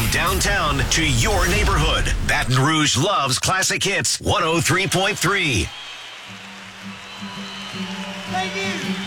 downtown to your neighborhood. Baton Rouge loves classic hits 103.3. Thank you.